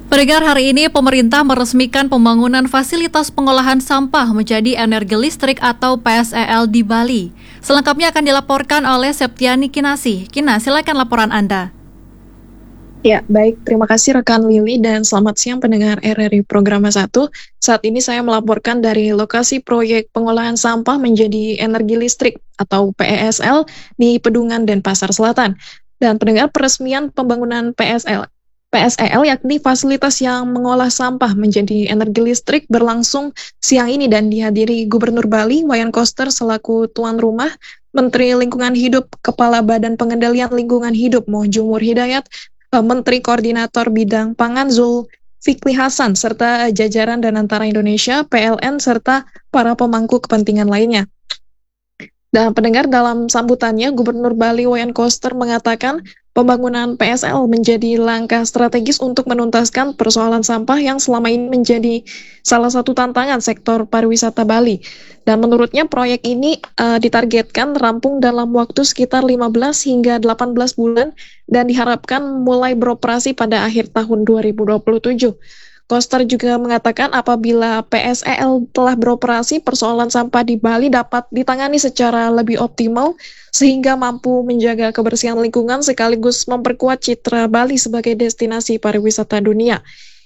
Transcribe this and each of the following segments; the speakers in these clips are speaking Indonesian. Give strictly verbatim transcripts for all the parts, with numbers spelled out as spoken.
Pendengar, hari ini pemerintah meresmikan pembangunan fasilitas pengolahan sampah menjadi energi listrik atau P S E L di Bali. Selengkapnya akan dilaporkan oleh Septiani Kinasih. Kina, silakan laporan Anda. Ya, baik. Terima kasih rekan Lili dan selamat siang pendengar R R I Programa satu. Saat ini saya melaporkan dari lokasi proyek pengolahan sampah menjadi energi listrik atau P E S L di Pedungan, Denpasar Selatan. Dan pendengar, peresmian pembangunan P S L P S E L yakni fasilitas yang mengolah sampah menjadi energi listrik berlangsung siang ini dan dihadiri Gubernur Bali Wayan Koster selaku tuan rumah, Menteri Lingkungan Hidup, Kepala Badan Pengendalian Lingkungan Hidup Mohjumur Hidayat, Menteri Koordinator Bidang Pangan Zulfikri Hasan, serta jajaran Danantara Indonesia, P L N, serta para pemangku kepentingan lainnya. Dan pendengar, dalam sambutannya, Gubernur Bali Wayan Koster mengatakan pembangunan P S L menjadi langkah strategis untuk menuntaskan persoalan sampah yang selama ini menjadi salah satu tantangan sektor pariwisata Bali. Dan menurutnya proyek ini uh, ditargetkan rampung dalam waktu sekitar lima belas hingga delapan belas bulan dan diharapkan mulai beroperasi pada akhir tahun dua ribu dua puluh tujuh. Koster juga mengatakan apabila P S E L telah beroperasi, persoalan sampah di Bali dapat ditangani secara lebih optimal sehingga mampu menjaga kebersihan lingkungan sekaligus memperkuat citra Bali sebagai destinasi pariwisata dunia.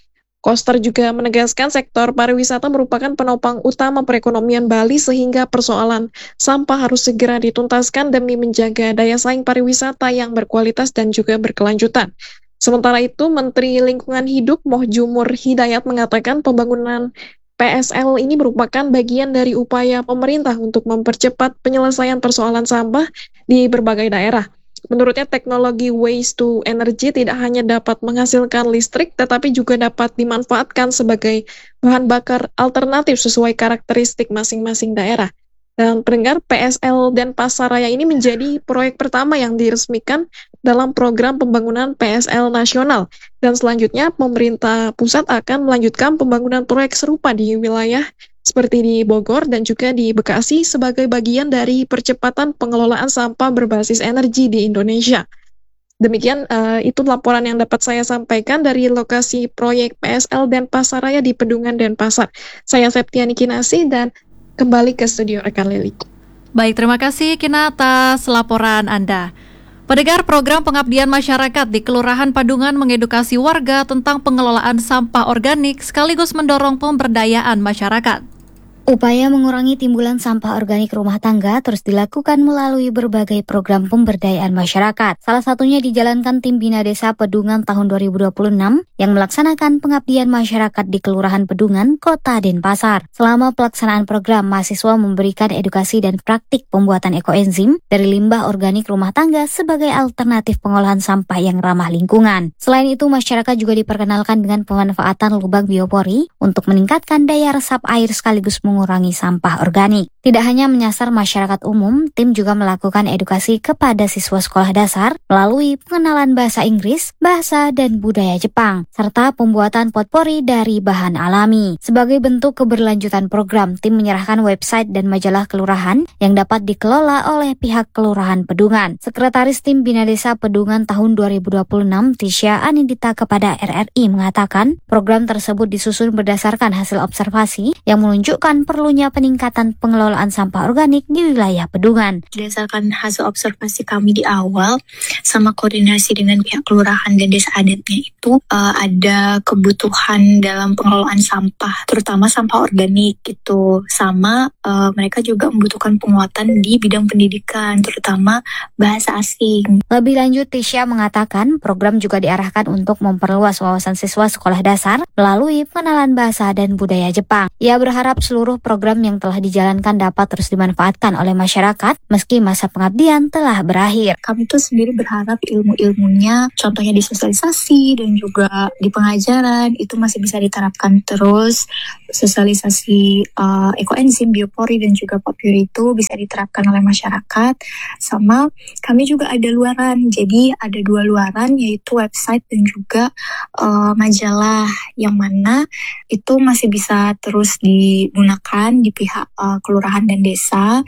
Koster juga menegaskan sektor pariwisata merupakan penopang utama perekonomian Bali sehingga persoalan sampah harus segera dituntaskan demi menjaga daya saing pariwisata yang berkualitas dan juga berkelanjutan. Sementara itu, Menteri Lingkungan Hidup Mohjumur Hidayat mengatakan pembangunan P S L ini merupakan bagian dari upaya pemerintah untuk mempercepat penyelesaian persoalan sampah di berbagai daerah. Menurutnya, teknologi waste to energy tidak hanya dapat menghasilkan listrik, tetapi juga dapat dimanfaatkan sebagai bahan bakar alternatif sesuai karakteristik masing-masing daerah. Dan pendengar, P S L Denpasar Raya ini menjadi proyek pertama yang diresmikan dalam program pembangunan P S L nasional. Dan selanjutnya, pemerintah pusat akan melanjutkan pembangunan proyek serupa di wilayah seperti di Bogor dan juga di Bekasi sebagai bagian dari percepatan pengelolaan sampah berbasis energi di Indonesia. Demikian, uh, itu laporan yang dapat saya sampaikan dari lokasi proyek P S L Denpasar Raya di Pedungan, Denpasar. Saya Septiani Kinasih dan kembali ke studio rekan Lili. Baik, terima kasih Kina atas laporan Anda. Pendengar, program pengabdian masyarakat di Kelurahan Pedungan mengedukasi warga tentang pengelolaan sampah organik sekaligus mendorong pemberdayaan masyarakat. Upaya mengurangi timbulan sampah organik rumah tangga terus dilakukan melalui berbagai program pemberdayaan masyarakat. Salah satunya dijalankan tim Bina Desa Pedungan tahun dua ribu dua puluh enam yang melaksanakan pengabdian masyarakat di Kelurahan Pedungan, Kota Denpasar. Selama pelaksanaan program, mahasiswa memberikan edukasi dan praktik pembuatan ekoenzim dari limbah organik rumah tangga sebagai alternatif pengolahan sampah yang ramah lingkungan. Selain itu, masyarakat juga diperkenalkan dengan pemanfaatan lubang biopori untuk meningkatkan daya resap air sekaligus mengurangi sampah organik. Tidak hanya menyasar masyarakat umum, tim juga melakukan edukasi kepada siswa sekolah dasar melalui pengenalan bahasa Inggris, bahasa dan budaya Jepang, serta pembuatan potpori dari bahan alami. Sebagai bentuk keberlanjutan program, tim menyerahkan website dan majalah kelurahan yang dapat dikelola oleh pihak Kelurahan Pedungan. Sekretaris tim Bina Desa Pedungan tahun dua ribu dua puluh enam, Tisha Anindita kepada R R I mengatakan, program tersebut disusun berdasarkan hasil observasi yang menunjukkan perlunya peningkatan pengelolaan sampah organik di wilayah Pedungan. Berdasarkan hasil observasi kami di awal, sama koordinasi dengan pihak kelurahan dan desa adatnya itu, uh, ada kebutuhan dalam pengelolaan sampah, terutama sampah organik gitu. Sama uh, mereka juga membutuhkan penguatan di bidang pendidikan, terutama bahasa asing. Lebih lanjut, Tisha mengatakan program juga diarahkan untuk memperluas wawasan siswa sekolah dasar melalui pengenalan bahasa dan budaya Jepang. Ia berharap seluruh program yang telah dijalankan dapat terus dimanfaatkan oleh masyarakat meski masa pengabdian telah berakhir. Kami tuh sendiri berharap ilmu-ilmunya, contohnya di sosialisasi dan juga di pengajaran, itu masih bisa diterapkan terus. Sosialisasi uh, ekoenzim, biopori dan juga potpuri itu bisa diterapkan oleh masyarakat. Sama kami juga ada luaran, jadi ada dua luaran yaitu website dan juga uh, majalah yang mana itu masih bisa terus digunakan di pihak uh, kelurahan dan desa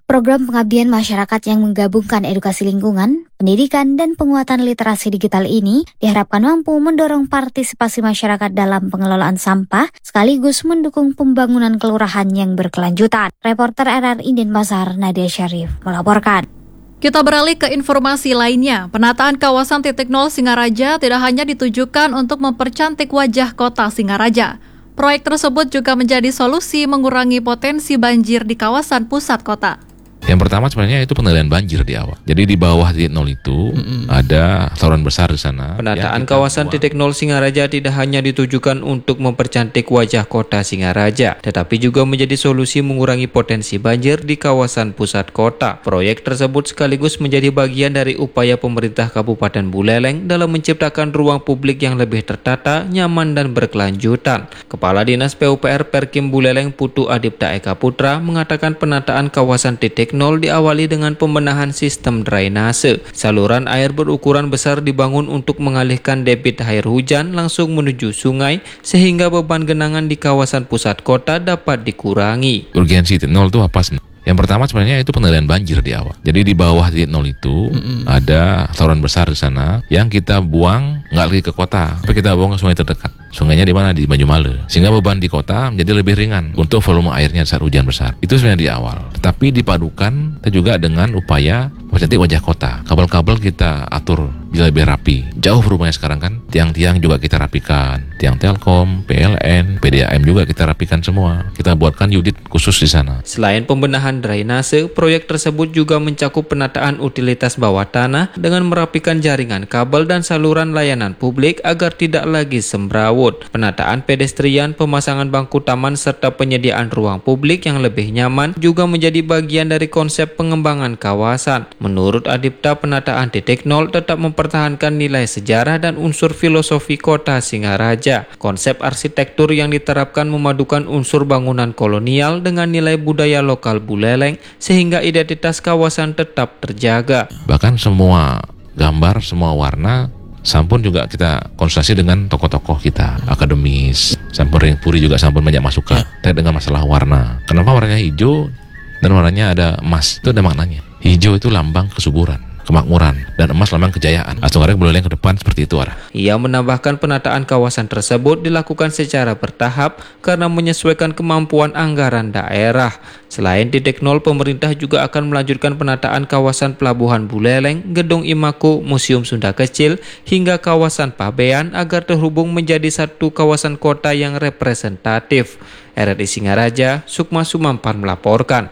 Program pengabdian masyarakat yang menggabungkan edukasi lingkungan, pendidikan, dan penguatan literasi digital ini diharapkan mampu mendorong partisipasi masyarakat dalam pengelolaan sampah sekaligus mendukung pembangunan kelurahan yang berkelanjutan. Reporter R R I Denpasar, Nadia Syarif, melaporkan. Kita beralih ke informasi lainnya. Penataan kawasan titik nol Singaraja tidak hanya ditujukan untuk mempercantik wajah kota Singaraja. Proyek tersebut juga menjadi solusi mengurangi potensi banjir di kawasan pusat kota. Yang pertama sebenarnya itu pengendalian banjir di awal. Jadi di bawah titik nol itu mm-hmm. ada saluran besar di sana. Penataan kawasan titik nol Singaraja tidak hanya ditujukan untuk mempercantik wajah kota Singaraja, tetapi juga menjadi solusi mengurangi potensi banjir di kawasan pusat kota. Proyek tersebut sekaligus menjadi bagian dari upaya pemerintah Kabupaten Buleleng dalam menciptakan ruang publik yang lebih tertata, nyaman, dan berkelanjutan. Kepala Dinas P U P R Perkim Buleleng Putu Adipta Eka Putra mengatakan penataan kawasan titik nol diawali dengan pembenahan sistem drainase. Saluran air berukuran besar dibangun untuk mengalihkan debit air hujan langsung menuju sungai sehingga beban genangan di kawasan pusat kota dapat dikurangi. Urgensi titik nol itu apa sebenarnya? Yang pertama sebenarnya itu pengendalian banjir di awal. Jadi di bawah titik nol itu mm-hmm. ada saluran besar di sana yang kita buang nggak lagi ke kota, tapi kita buang ke sungai terdekat. Sungainya di mana? Di Banyumale. Sehingga beban di kota menjadi lebih ringan untuk volume airnya saat hujan besar. Itu sebenarnya di awal. Tetapi dipadukan kita juga dengan upaya mempercantik wajah kota. Kabel-kabel kita atur jadi lebih rapi. Jauh berubahnya sekarang kan. Tiang-tiang juga kita rapikan. Tiang Telkom, P L N, P D A M juga kita rapikan semua. Kita buatkan unit khusus di sana. Selain pembenahan drainase, proyek tersebut juga mencakup penataan utilitas bawah tanah dengan merapikan jaringan kabel dan saluran layanan publik agar tidak lagi semrawut. Penataan pedestrian, pemasangan bangku taman, serta penyediaan ruang publik yang lebih nyaman juga menjadi bagian dari konsep pengembangan kawasan. Menurut Adipta, penataan titik nol tetap mempertahankan nilai sejarah dan unsur filosofi kota Singaraja. Konsep arsitektur yang diterapkan memadukan unsur bangunan kolonial dengan nilai budaya lokal Buleleng sehingga identitas kawasan tetap terjaga. Bahkan semua gambar, semua warna sampun juga kita konsultasi dengan tokoh-tokoh kita, akademis. Sampun Ring Puri juga sampun banyak masukan terkait dengan masalah warna. Kenapa warnanya hijau dan warnanya ada emas? Itu ada maknanya. Hijau itu lambang kesuburan, kemakmuran, dan emas lambang kejayaan. Astongarek Buleleng ke depan seperti itu arah. Ia menambahkan penataan kawasan tersebut dilakukan secara bertahap karena menyesuaikan kemampuan anggaran daerah. Selain titik nol, pemerintah juga akan melanjutkan penataan kawasan Pelabuhan Buleleng, Gedung Imaku, Museum Sunda Kecil, hingga kawasan Pabean agar terhubung menjadi satu kawasan kota yang representatif. R R I Singaraja, Sukma Sumampan melaporkan.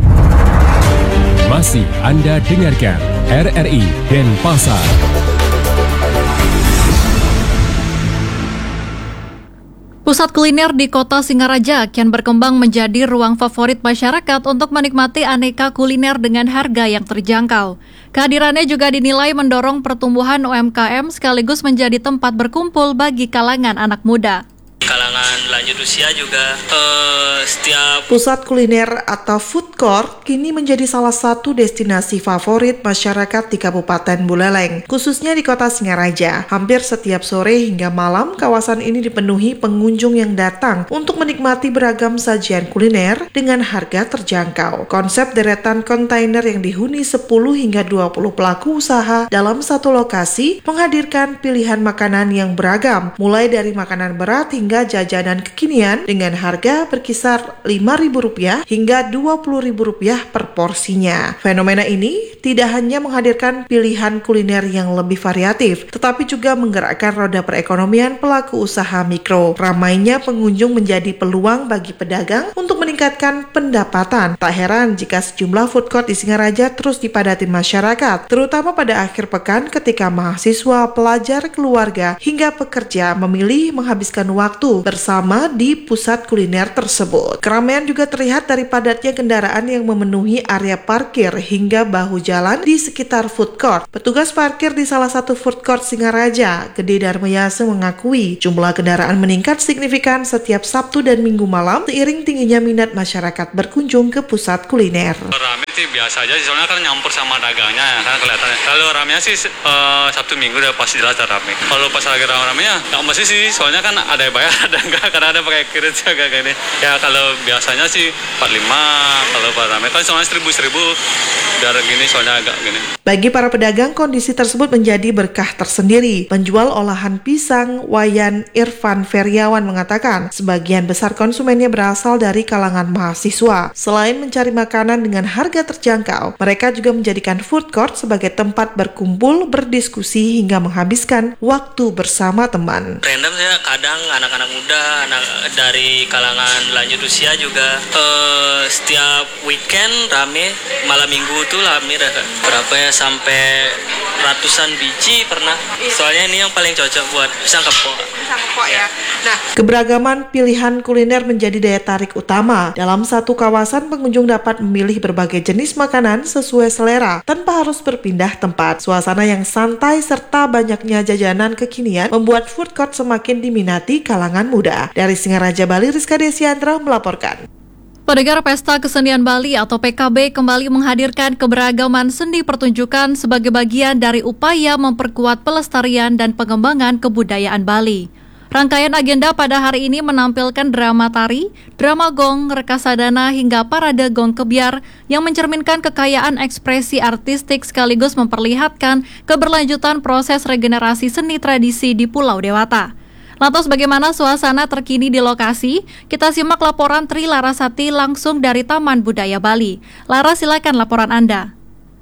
Masih Anda dengarkan R R I Denpasar. Pusat kuliner di kota Singaraja kian berkembang menjadi ruang favorit masyarakat untuk menikmati aneka kuliner dengan harga yang terjangkau. Kehadirannya juga dinilai mendorong pertumbuhan U M K M sekaligus menjadi tempat berkumpul bagi kalangan anak muda. Kalangan lanjut usia juga uh, setiap pusat kuliner atau food court kini menjadi salah satu destinasi favorit masyarakat di Kabupaten Buleleng, khususnya di kota Singaraja. Hampir setiap sore hingga malam, kawasan ini dipenuhi pengunjung yang datang untuk menikmati beragam sajian kuliner dengan harga terjangkau. Konsep deretan kontainer yang dihuni sepuluh hingga dua puluh pelaku usaha dalam satu lokasi menghadirkan pilihan makanan yang beragam, mulai dari makanan berat hingga jajanan kekinian dengan harga berkisar lima ribu rupiah hingga dua puluh ribu rupiah per porsinya. Fenomena ini tidak hanya menghadirkan pilihan kuliner yang lebih variatif, tetapi juga menggerakkan roda perekonomian pelaku usaha mikro. Ramainya pengunjung menjadi peluang bagi pedagang untuk meningkatkan pendapatan. Tak heran jika sejumlah food court di Singaraja terus dipadati masyarakat, terutama pada akhir pekan ketika mahasiswa, pelajar, keluarga, hingga pekerja memilih menghabiskan waktu bersama di pusat kuliner tersebut. Keramaian juga terlihat dari padatnya kendaraan yang memenuhi area parkir hingga bahu jalan di sekitar food court. Petugas parkir di salah satu food court Singaraja, Gede Darmayase, mengakui jumlah kendaraan meningkat signifikan setiap Sabtu dan Minggu malam seiring tingginya minat masyarakat berkunjung ke pusat kuliner. Rame sih biasa aja, soalnya kan nyampur sama dagangnya ya, kan kelihatannya. Kalau ramenya sih uh, Sabtu Minggu udah pasti jelas rame. Kalau pas lagi rame-ramenya nggak mesti sih, soalnya kan ada yang bayar. Kadang enggak, kadang ada pakai kirit juga kayak ini. Ya kalau biasanya sih empat puluh lima, kalau Pak Rame kan soalnya seribu seribu. Biar gini soalnya agak gini. Bagi para pedagang, kondisi tersebut menjadi berkah tersendiri. Penjual olahan pisang Wayan Irfan Feriawan mengatakan, sebagian besar konsumennya berasal dari kalangan mahasiswa. Selain mencari makanan dengan harga terjangkau, mereka juga menjadikan food court sebagai tempat berkumpul, berdiskusi, hingga menghabiskan waktu bersama teman. Random saya kadang anak-anak muda, anak dari kalangan lanjut usia juga. Uh, setiap weekend rame, malam minggu tuh rame dah. Berapa ya, sampai ratusan biji pernah. Soalnya ini yang paling cocok buat pisang kepok. Pisang kepok ya. Nah, keberagaman pilihan kuliner menjadi daya tarik utama. Dalam satu kawasan, pengunjung dapat memilih berbagai jenis makanan sesuai selera tanpa harus berpindah tempat. Suasana yang santai serta banyaknya jajanan kekinian membuat food court semakin diminati kalangan muda. Dari Singaraja, Bali, Rizka Desiandra melaporkan. Pendengar, Pesta Kesenian Bali atau P K B kembali menghadirkan keberagaman seni pertunjukan sebagai bagian dari upaya memperkuat pelestarian dan pengembangan kebudayaan Bali. Rangkaian agenda pada hari ini menampilkan drama tari, drama gong, rekasadana hingga parade gong kebiar yang mencerminkan kekayaan ekspresi artistik sekaligus memperlihatkan keberlanjutan proses regenerasi seni tradisi di Pulau Dewata. Lantas bagaimana suasana terkini di lokasi? Kita simak laporan Tri Larasati langsung dari Taman Budaya Bali. Lara, silakan laporan Anda.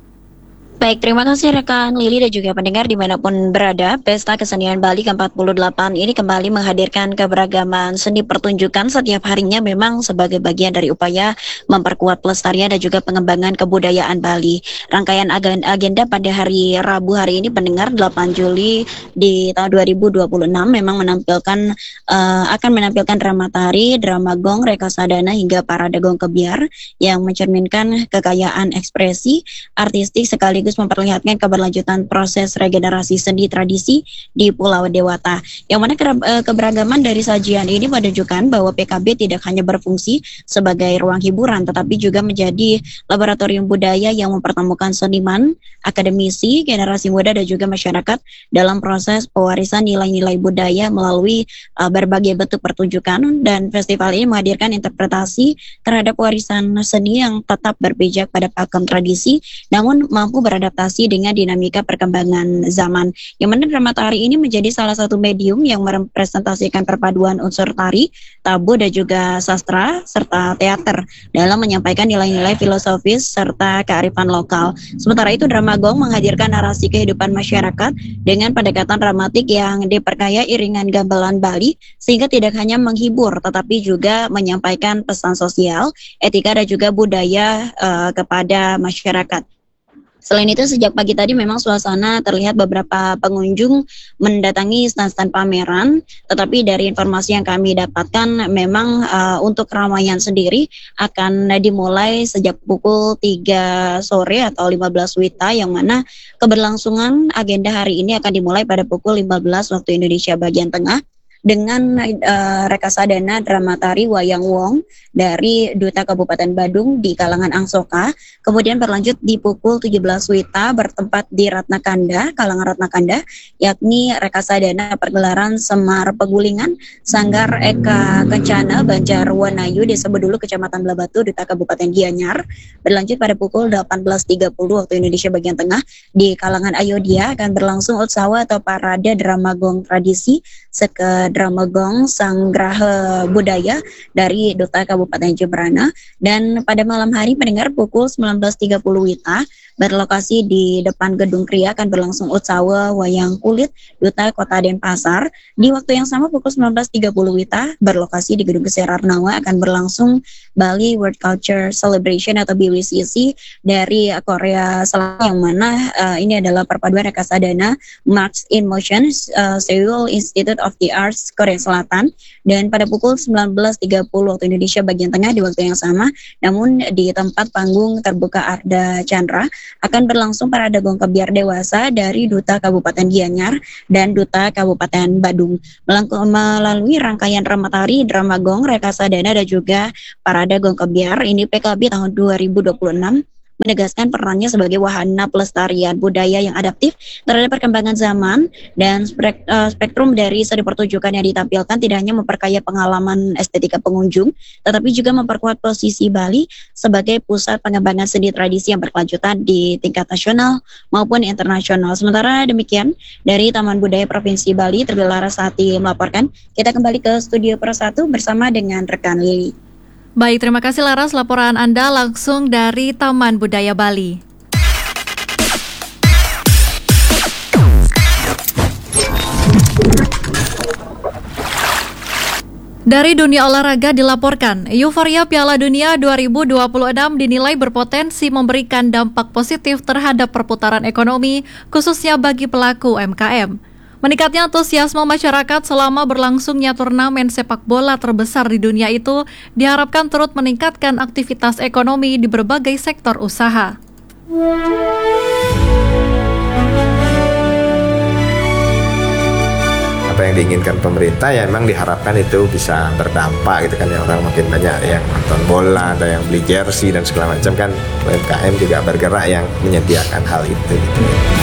Baik, terima kasih rekan Lili dan juga pendengar dimanapun berada. Pesta Kesenian Bali ke empat puluh delapan ini kembali menghadirkan keberagaman seni pertunjukan setiap harinya memang sebagai bagian dari upaya memperkuat pelestarian dan juga pengembangan kebudayaan Bali. Rangkaian agenda pada hari Rabu hari ini pendengar delapan Juli di tahun dua ribu dua puluh enam memang menampilkan uh, akan menampilkan drama tari, drama gong, rekasadana hingga parade gong kebiar yang mencerminkan kekayaan ekspresi artistik sekaligus memperlihatkan keberlanjutan proses regenerasi seni tradisi di Pulau Dewata. Yang mana keberagaman dari sajian ini menunjukkan bahwa P K B tidak hanya berfungsi sebagai ruang hiburan, tetapi juga menjadi laboratorium budaya yang mempertemukan seniman, akademisi, generasi muda dan juga masyarakat dalam proses pewarisan nilai-nilai budaya melalui uh, berbagai bentuk pertunjukan. Dan festival ini menghadirkan interpretasi terhadap warisan seni yang tetap berpijak pada pakem tradisi, namun mampu ber beradaptasi dengan dinamika perkembangan zaman. Yang mana drama tari ini menjadi salah satu medium yang merepresentasikan perpaduan unsur tari, tabu dan juga sastra serta teater dalam menyampaikan nilai-nilai filosofis serta kearifan lokal. Sementara itu drama gong menghadirkan narasi kehidupan masyarakat dengan pendekatan dramatik yang diperkaya iringan gamelan Bali sehingga tidak hanya menghibur tetapi juga menyampaikan pesan sosial, etika dan juga budaya uh, kepada masyarakat. Selain itu, sejak pagi tadi memang suasana terlihat beberapa pengunjung mendatangi stand-stand pameran, tetapi dari informasi yang kami dapatkan memang uh, untuk keramaian sendiri akan dimulai sejak pukul tiga sore atau lima belas wita, yang mana keberlangsungan agenda hari ini akan dimulai pada pukul lima belas waktu Indonesia bagian tengah dengan uh, rekasadana drama tari Wayang Wong dari Duta Kabupaten Badung di kalangan Angsoka, kemudian berlanjut di pukul tujuh belas wita bertempat di Ratnakanda, kalangan Ratnakanda, yakni rekasadana pergelaran Semar Pegulingan Sanggar Eka Kencana Banjar Wanayu Desa Bedulu Kecamatan Blabatu Duta Kabupaten Gianyar, berlanjut pada pukul delapan belas tiga puluh waktu Indonesia bagian tengah di kalangan Ayodhya akan berlangsung utsawa atau parade drama gong tradisi seke drama gong Sanggraha Budaya dari Duta Kabupaten Jemberana. Dan pada malam hari pendengar pukul sembilan belas tiga puluh wita berlokasi di depan Gedung Kria akan berlangsung utsawa Wayang Kulit Duta Kota Denpasar. Di waktu yang sama pukul sembilan belas tiga puluh wita berlokasi di Gedung Kesararnawa akan berlangsung Bali World Culture Celebration atau B W C C dari Korea Selatan, yang mana uh, ini adalah perpaduan rekasadana March in Motion uh, Seoul Institute of the Arts Korea Selatan. Dan pada pukul sembilan belas tiga puluh waktu Indonesia bagian tengah di waktu yang sama, namun di tempat panggung terbuka Arda Chandra akan berlangsung parade gong kebiar dewasa dari Duta Kabupaten Gianyar dan Duta Kabupaten Badung. Melalui rangkaian drama tari, drama gong, rekasadana dan juga parade gong kebiar, ini P K B tahun dua ribu dua puluh enam menegaskan perannya sebagai wahana pelestarian budaya yang adaptif terhadap perkembangan zaman, dan spek, uh, spektrum dari seni pertunjukan yang ditampilkan tidak hanya memperkaya pengalaman estetika pengunjung, tetapi juga memperkuat posisi Bali sebagai pusat pengembangan seni tradisi yang berkelanjutan di tingkat nasional maupun internasional. Sementara demikian, dari Taman Budaya Provinsi Bali, Tribilar Rasati melaporkan. Kita kembali ke studio Persatu bersama dengan rekan Lili. Baik, terima kasih Laras, laporan Anda langsung dari Taman Budaya Bali. Dari dunia olahraga dilaporkan, euforia Piala Dunia dua ribu dua puluh enam dinilai berpotensi memberikan dampak positif terhadap perputaran ekonomi, khususnya bagi pelaku U M K M. Meningkatnya antusiasme masyarakat selama berlangsungnya turnamen sepak bola terbesar di dunia itu diharapkan turut meningkatkan aktivitas ekonomi di berbagai sektor usaha. Apa yang diinginkan pemerintah ya memang diharapkan itu bisa berdampak gitu kan ya, orang makin banyak yang nonton bola, ada yang beli jersey dan segala macam kan, U M K M juga bergerak yang menyediakan hal itu gitu.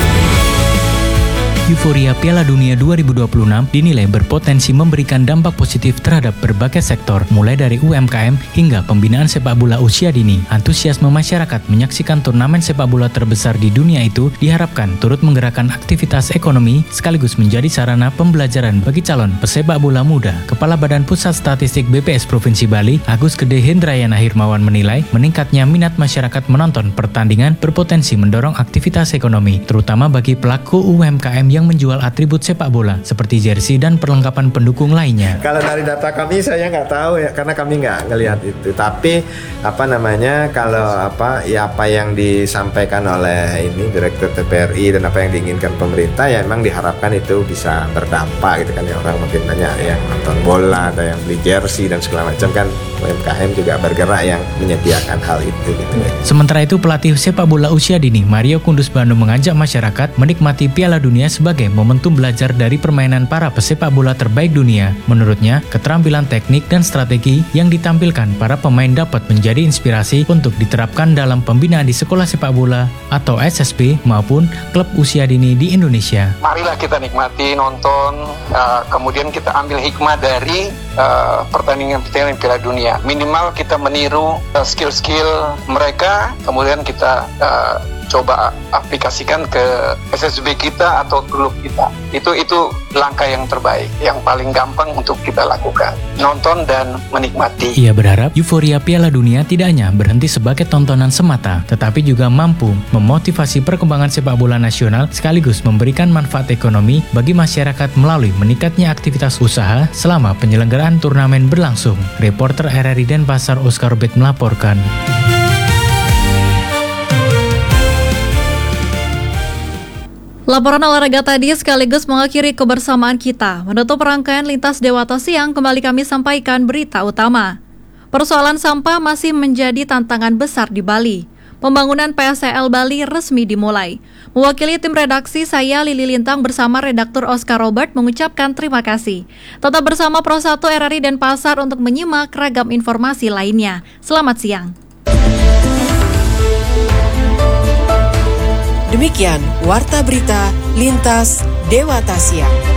Euforia Piala Dunia dua ribu dua puluh enam dinilai berpotensi memberikan dampak positif terhadap berbagai sektor, mulai dari U M K M hingga pembinaan sepak bola usia dini. Antusiasme masyarakat menyaksikan turnamen sepak bola terbesar di dunia itu diharapkan turut menggerakkan aktivitas ekonomi sekaligus menjadi sarana pembelajaran bagi calon pesepak bola muda. Kepala Badan Pusat Statistik B P S Provinsi Bali, Agus Gede Hendrayana Hirmawan menilai meningkatnya minat masyarakat menonton pertandingan berpotensi mendorong aktivitas ekonomi, terutama bagi pelaku U M K M yang menjual atribut sepak bola seperti jersey dan perlengkapan pendukung lainnya. Kalau dari data kami saya nggak tahu ya, karena kami nggak ngelihat itu. Tapi apa namanya kalau apa ya apa yang disampaikan oleh ini Direktur T P R I dan apa yang diinginkan pemerintah ya memang diharapkan itu bisa berdampak gitu kan ya, orang makin banyak yang nonton bola, ada yang beli jersey dan segala macam kan, U M K M juga bergerak yang menyediakan hal itu gitu ya. Sementara itu pelatih sepak bola usia dini Mario Kundus Bandung mengajak masyarakat menikmati Piala Dunia sebagai momentum belajar dari permainan para pesepak bola terbaik dunia. Menurutnya, keterampilan teknik dan strategi yang ditampilkan para pemain dapat menjadi inspirasi untuk diterapkan dalam pembinaan di sekolah sepak bola atau S S B maupun klub usia dini di Indonesia. Marilah kita nikmati, nonton, uh, kemudian kita ambil hikmah dari uh, pertandingan-pertandingan Piala Dunia. Minimal kita meniru uh, skill-skill mereka, kemudian kita uh, coba aplikasikan ke S S B kita atau klub kita. Itu itu langkah yang terbaik, yang paling gampang untuk kita lakukan. Nonton dan menikmati. Ia berharap euforia Piala Dunia tidak hanya berhenti sebagai tontonan semata, tetapi juga mampu memotivasi perkembangan sepak bola nasional sekaligus memberikan manfaat ekonomi bagi masyarakat melalui meningkatnya aktivitas usaha selama penyelenggaraan turnamen berlangsung. Reporter R R I Denpasar Oscar Robert melaporkan. Laporan olahraga tadi sekaligus mengakhiri kebersamaan kita. Menutup rangkaian Lintas Dewata Siang, kembali kami sampaikan berita utama. Persoalan sampah masih menjadi tantangan besar di Bali. Pembangunan P S E L Bali resmi dimulai. Mewakili tim redaksi, saya Lili Lintang bersama redaktur Oscar Robert mengucapkan terima kasih. Tetap bersama Pro satu R R I Denpasar untuk menyimak ragam informasi lainnya. Selamat siang. Demikian Warta Berita Lintas Dewata Siang.